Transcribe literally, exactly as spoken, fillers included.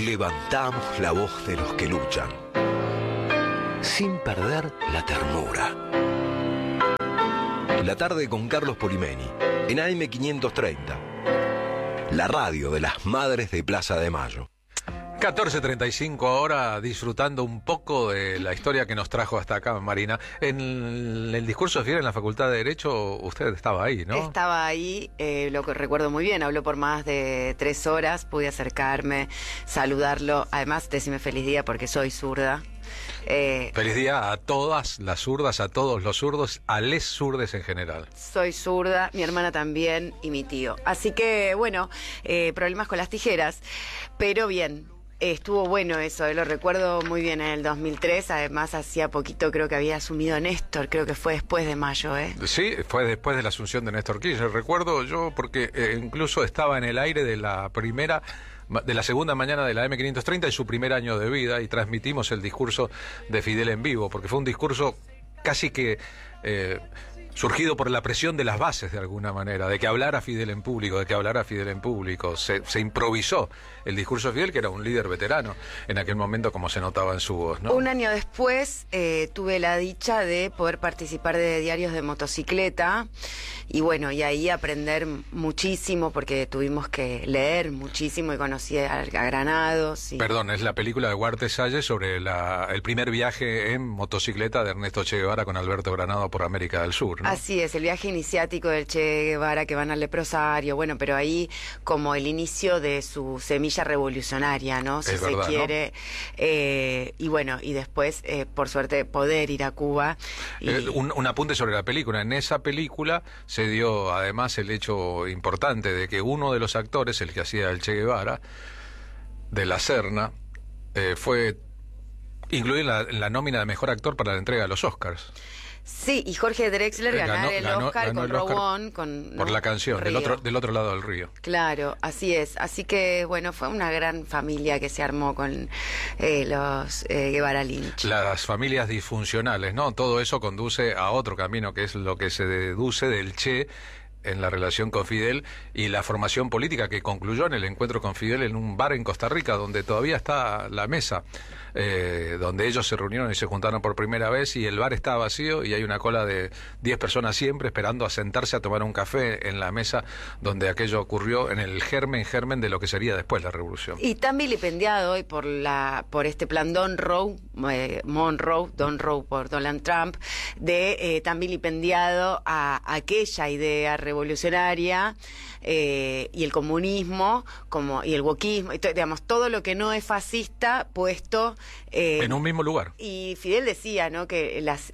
levantamos la voz de los que luchan, sin perder la ternura. La tarde con Carlos Polimeni, en A M quinientos treinta, la radio de las madres de Plaza de Mayo. catorce treinta y cinco ahora, disfrutando un poco de la historia que nos trajo hasta acá, Marina. En el, el discurso de Fidel en la Facultad de Derecho, usted estaba ahí, ¿no? Estaba ahí, eh, lo que recuerdo muy bien, habló por más de tres horas, pude acercarme, saludarlo, además decirme feliz día porque soy zurda. Eh, Feliz día a todas las zurdas, a todos los zurdos, a les zurdes en general. Soy zurda, mi hermana también y mi tío. Así que, bueno, eh, problemas con las tijeras, pero bien. Estuvo bueno eso, eh, lo recuerdo muy bien en el dos mil tres, además hacía poquito creo que había asumido Néstor, creo que fue después de mayo, ¿eh? Sí, fue después de la asunción de Néstor Kirchner, recuerdo yo porque eh, incluso estaba en el aire de la primera, de la segunda mañana de la A M quinientos treinta en su primer año de vida y transmitimos el discurso de Fidel en vivo, porque fue un discurso casi que... Eh, surgido por la presión de las bases de alguna manera, de que hablara Fidel en público, de que hablara Fidel en público. Se, se improvisó el discurso de Fidel, que era un líder veterano en aquel momento, como se notaba en su voz, ¿no? Un año después eh, tuve la dicha de poder participar de diarios de motocicleta y bueno, y ahí aprender muchísimo porque tuvimos que leer muchísimo y conocí a, a Granados. Y... Perdón, es la película de Huarte Salles sobre la, el primer viaje en motocicleta de Ernesto Che Guevara con Alberto Granado por América del Sur, ¿no? Así es, el viaje iniciático del Che Guevara que van al leprosario, bueno, pero ahí como el inicio de su semilla revolucionaria, ¿no? Si es se verdad, quiere. ¿no? Eh, y bueno, y después, eh, por suerte, poder ir a Cuba. Y... Eh, un, un apunte sobre la película. En esa película se dio además el hecho importante de que uno de los actores, el que hacía el Che Guevara, de la Serna, eh, fue incluido en la, en la nómina de mejor actor para la entrega de los Oscars. Sí, y Jorge Drexler ganó, ganar el ganó, Oscar ganó con el Oscar Robón, con por no, la canción del otro del otro lado del río. Claro, así es. Así que bueno, fue una gran familia que se armó con eh, los eh, Guevara Lynch. Las familias disfuncionales, ¿no? Todo eso conduce a otro camino, que es lo que se deduce del Che en la relación con Fidel y la formación política que concluyó en el encuentro con Fidel en un bar en Costa Rica, donde todavía está la mesa, eh, donde ellos se reunieron y se juntaron por primera vez y el bar está vacío y hay una cola de diez personas siempre esperando a sentarse a tomar un café en la mesa donde aquello ocurrió, en el germen, germen de lo que sería después la revolución. Y tan vilipendiado hoy por la por este plan Monroe, eh, Monroe, Monroe por Donald Trump, de eh, tan vilipendiado a, a aquella idea revolucionaria eh, y el comunismo como y el wokismo, y to, digamos, todo lo que no es fascista puesto eh, en un mismo lugar. Y Fidel decía, ¿no?, que las